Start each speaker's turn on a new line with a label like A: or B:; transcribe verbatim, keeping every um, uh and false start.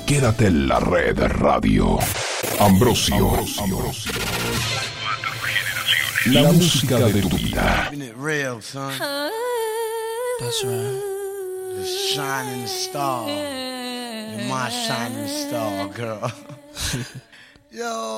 A: Quédate en la red radio. Ambrosio. Ambrosio. La música de tu vida.
B: Real, son. That's right. The shining star. You're my shining star, girl. Yo.